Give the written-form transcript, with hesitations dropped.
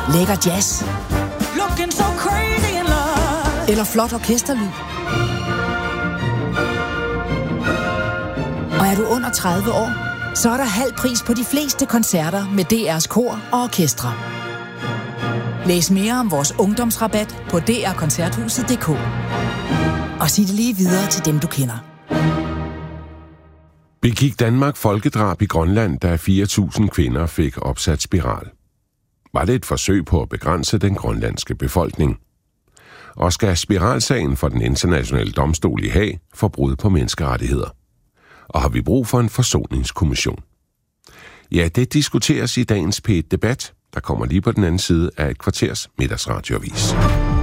Lækker jazz. So crazy in love. Eller flot orkesterlyd. Og er du under 30 år, så er der halv pris på de fleste koncerter med DR's kor og orkestre. Læs mere om vores ungdomsrabat på drkoncerthuset.dk. Og sig det lige videre til dem, du kender. Begik Danmark folkedrab i Grønland, da 4.000 kvinder fik opsat spiral? Var det et forsøg på at begrænse den grønlandske befolkning? Og skal spiralsagen for den internationale domstol i Haag for brud på menneskerettigheder? Og har vi brug for en forsoningskommission? Ja, det diskuteres i dagens P1 Debat, der kommer lige på den anden side af et kvarters middagsradioavis.